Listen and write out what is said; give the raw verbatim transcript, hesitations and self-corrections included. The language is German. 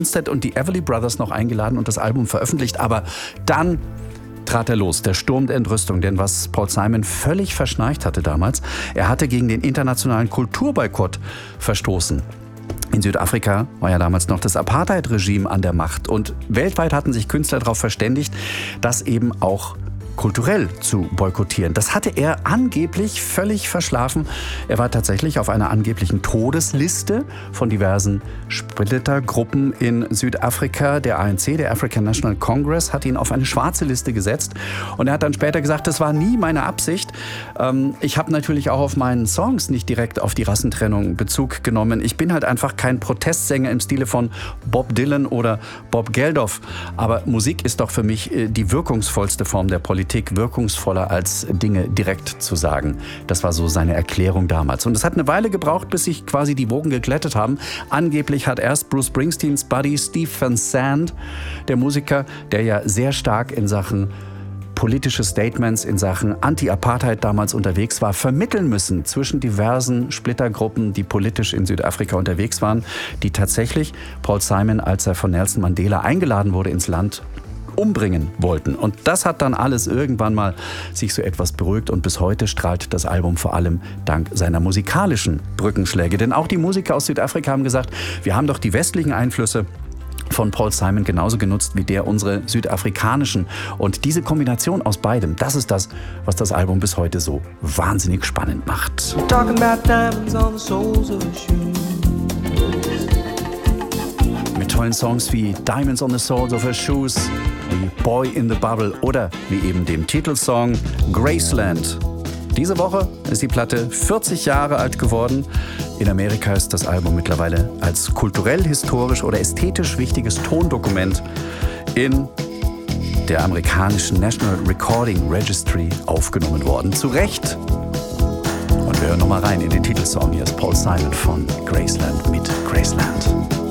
und die Everly Brothers noch eingeladen und das Album veröffentlicht. Aber dann trat er los, der Sturm der Entrüstung. Denn was Paul Simon völlig verschnarcht hatte damals, er hatte gegen den internationalen Kulturboykott verstoßen. In Südafrika war ja damals noch das Apartheid-Regime an der Macht. Und weltweit hatten sich Künstler darauf verständigt, dass eben auch kulturell zu boykottieren. Das hatte er angeblich völlig verschlafen. Er war tatsächlich auf einer angeblichen Todesliste von diversen Splittergruppen in Südafrika. Der A N C, der African National Congress, hat ihn auf eine schwarze Liste gesetzt. Und er hat dann später gesagt, das war nie meine Absicht. Ähm, ich habe natürlich auch auf meinen Songs nicht direkt auf die Rassentrennung Bezug genommen. Ich bin halt einfach kein Protestsänger im Stile von Bob Dylan oder Bob Geldof. Aber Musik ist doch für mich äh, die wirkungsvollste Form der Politik. Wirkungsvoller als Dinge direkt zu sagen. Das war so seine Erklärung damals. Und es hat eine Weile gebraucht, bis sich quasi die Wogen geglättet haben. Angeblich hat erst Bruce Springsteens Buddy Steve Van Zandt, der Musiker, der ja sehr stark in Sachen politische Statements, in Sachen Anti-Apartheid damals unterwegs war, vermitteln müssen zwischen diversen Splittergruppen, die politisch in Südafrika unterwegs waren, die tatsächlich Paul Simon, als er von Nelson Mandela eingeladen wurde ins Land, umbringen wollten. Und das hat dann alles irgendwann mal sich so etwas beruhigt und bis heute strahlt das Album vor allem dank seiner musikalischen Brückenschläge. Denn auch die Musiker aus Südafrika haben gesagt, wir haben doch die westlichen Einflüsse von Paul Simon genauso genutzt wie der unsere südafrikanischen. Und diese Kombination aus beidem, das ist das, was das Album bis heute so wahnsinnig spannend macht. Mit tollen Songs wie Diamonds on the Soles of Her Shoes, wie Boy in the Bubble oder wie eben dem Titelsong Graceland. Diese Woche ist die Platte vierzig Jahre alt geworden. In Amerika ist das Album mittlerweile als kulturell, historisch oder ästhetisch wichtiges Tondokument in der amerikanischen National Recording Registry aufgenommen worden. Zu Recht. Und wir hören nochmal rein in den Titelsong. Hier ist Paul Simon von Graceland mit Graceland.